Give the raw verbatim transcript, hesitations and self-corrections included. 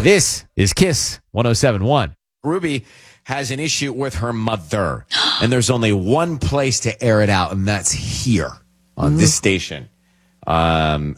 This is Kiss one oh seven point one. Ruby has an issue with her mother, and there's only one place to air it out, and that's here on mm-hmm. this station. Um,